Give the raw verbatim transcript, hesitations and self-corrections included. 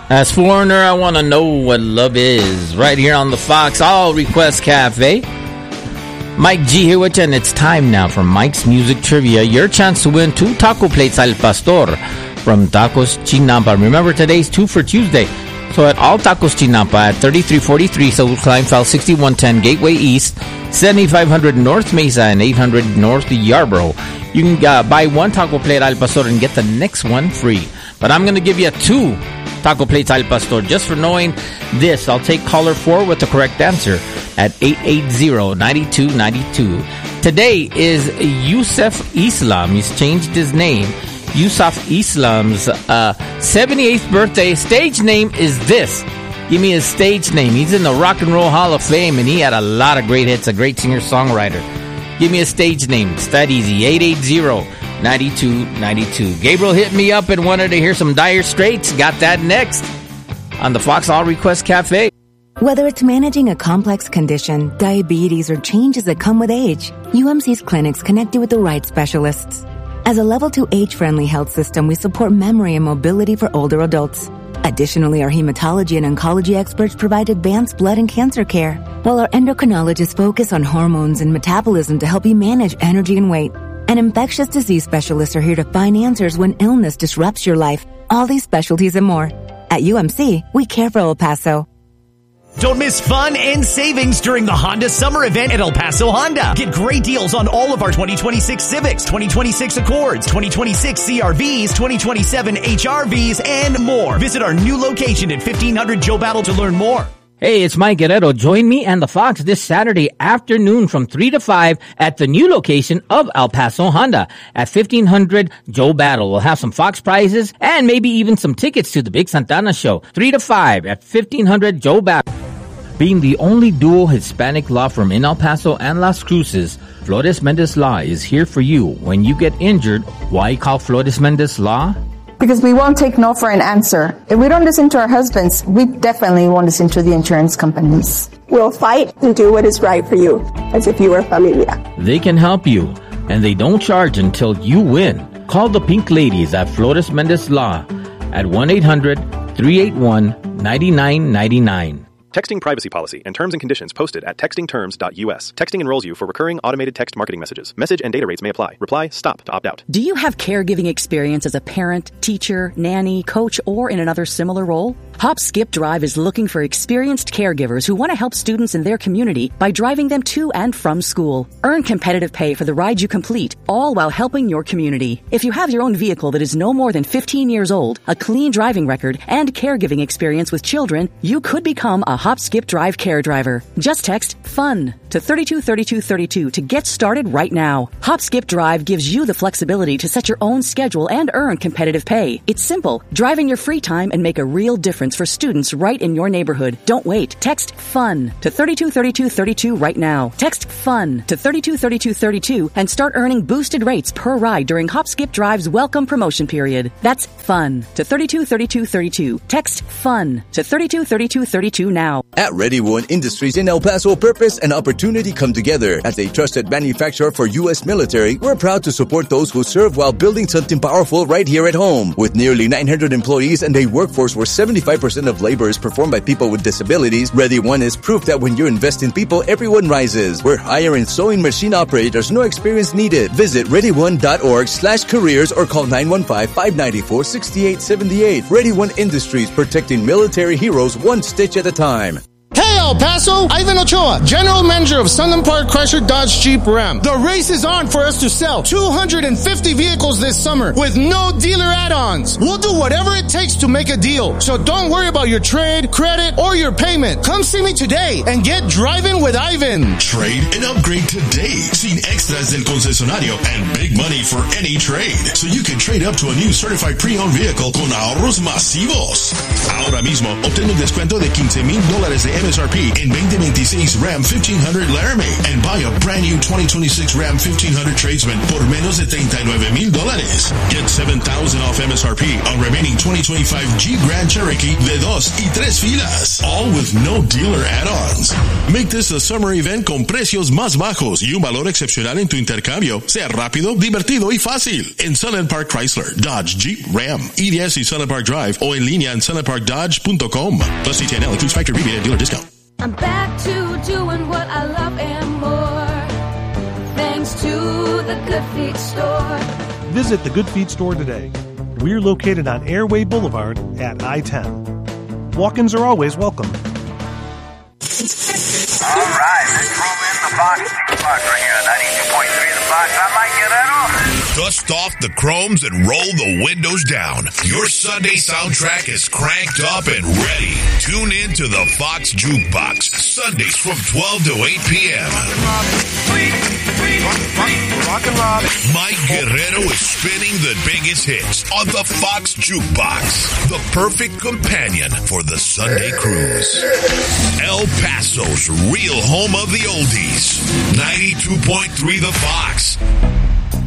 As foreigner, I want to know what love is. Right here on the Fox All Request Cafe. Mike G here with you, and it's time now for Mike's Music Trivia. Your chance to win two taco plates al pastor from Tacos Chinampa. Remember, today's two for Tuesday. So at all Tacos Chinampa at thirty-three forty-three Saul Kleinfeld, sixty-one ten Gateway East, seventy-five hundred North Mesa, and eight hundred North Yarborough. You can uh, buy one taco plate al pastor and get the next one free. But I'm going to give you two taco plates al pastor just for knowing this. I'll take caller four with the correct answer at eight eight zero, nine two nine two. Today is Yusuf Islam. He's changed his name. Yusuf Islam's uh, seventy-eighth birthday. Stage name is this. Give me his stage name. He's in the Rock and Roll Hall of Fame, and he had a lot of great hits, a great singer-songwriter. Give me a stage name. It's that easy. eight eight zero, nine two nine two. Gabriel hit me up and wanted to hear some Dire Straits. Got that next on the Fox All Request Cafe. Whether it's managing a complex condition, diabetes, or changes that come with age, U M C's clinics connect you with the right specialists. As a level two age-friendly health system, we support memory and mobility for older adults. Additionally, our hematology and oncology experts provide advanced blood and cancer care, while our endocrinologists focus on hormones and metabolism to help you manage energy and weight. And infectious disease specialists are here to find answers when illness disrupts your life. All these specialties and more. At U M C, we care for El Paso. Don't miss fun and savings during the Honda Summer Event at El Paso Honda. Get great deals on all of our twenty twenty-six Civics, twenty twenty-six Accords, twenty twenty-six C R Vs, twenty twenty-seven H R Vs, and more. Visit our new location at fifteen hundred Joe Battle to learn more. Hey, it's Mike Guerrero. Join me and the Fox this Saturday afternoon from three to five at the new location of El Paso Honda at fifteen hundred Joe Battle. We'll have some Fox prizes and maybe even some tickets to the Big Santana Show. three to five at fifteen hundred Joe Battle. Being the only dual Hispanic law firm in El Paso and Las Cruces, Flores Mendez Law is here for you. When you get injured, why call Flores Mendez Law? Because we won't take no for an answer. If we don't listen to our husbands, we definitely won't listen to the insurance companies. We'll fight and do what is right for you, as if you were familia. They can help you, and they don't charge until you win. Call the Pink Ladies at Flores Mendez Law at one eight hundred, three eight one, nine nine nine nine. Texting privacy policy and terms and conditions posted at texting terms dot U S. Texting enrolls you for recurring automated text marketing messages. Message and data rates may apply. Reply STOP to opt out. Do you have caregiving experience as a parent, teacher, nanny, coach, or in another similar role? Hop Skip Drive is looking for experienced caregivers who want to help students in their community by driving them to and from school. Earn competitive pay for the ride you complete, all while helping your community. If you have your own vehicle that is no more than fifteen years old, a clean driving record, and caregiving experience with children, you could become a Hop Skip Drive care driver. Just text FUN to thirty-two thirty-two thirty-two to get started right now. Hop Skip Drive gives you the flexibility to set your own schedule and earn competitive pay. It's simple. Drive in your free time and make a real difference for students right in your neighborhood. Don't wait. Text FUN to thirty-two thirty-two thirty-two right now. Text FUN to thirty-two thirty-two thirty-two and start earning boosted rates per ride during Hop Skip Drive's welcome promotion period. That's FUN to thirty-two thirty-two thirty-two. Text FUN to thirty-two thirty-two thirty-two now. At Ready One Industries in El Paso, purpose and opportunity come together. As a trusted manufacturer for U S military, we're proud to support those who serve while building something powerful right here at home. With nearly nine hundred employees and a workforce where seventy-five percent of labor is performed by people with disabilities, Ready One is proof that when you invest in people, everyone rises. We're hiring sewing machine operators, no experience needed. Visit ready one dot org slash careers or call nine one five, five nine four, six eight seven eight. Ready One Industries, protecting military heroes one stitch at a time. Hey, El Paso! Ivan Ochoa, General Manager of Sunland Park Chrysler Dodge Jeep Ram. The race is on for us to sell two hundred fifty vehicles this summer with no dealer add-ons. We'll do whatever it takes to make a deal. So don't worry about your trade, credit, or your payment. Come see me today and get driving with Ivan. Trade and upgrade today. Sin extras del concesionario and big money for any trade. So you can trade up to a new certified pre-owned vehicle con ahorros masivos. Ahora mismo, obtén un descuento de quince mil dólares de M S R P in twenty twenty-six Ram fifteen hundred Laramie and buy a brand new twenty twenty-six Ram fifteen hundred Tradesman por menos de treinta y nueve mil dólares. Get seven thousand off M S R P on remaining twenty twenty-five Jeep Grand Cherokee de dos y tres filas, all with no dealer add-ons. Make this a summer event con precios más bajos y un valor excepcional en tu intercambio. Sea rápido, divertido y fácil. En Sunland Park Chrysler, Dodge, Jeep, Ram, E D S y Sunland Park Drive o en línea en sunland park dodge punto com. Plus C T N L includes factory rebate and dealer discount. I'm back to doing what I love and more, thanks to the Good Feet store. Visit the Good Feet store today. We're located on Airway Boulevard at I ten. Walk-ins are always welcome. All right, let's roll in the box. Box right here, ninety-two point three the box. I might get that off. Dust off the chromes and roll the windows down. Your Sunday soundtrack is cranked up and ready. Tune in to the Fox Jukebox, Sundays from twelve to eight p.m. Mike Guerrero is spinning the biggest hits on the Fox Jukebox, the perfect companion for the Sunday cruise. El Paso's real home of the oldies, ninety-two point three The Fox.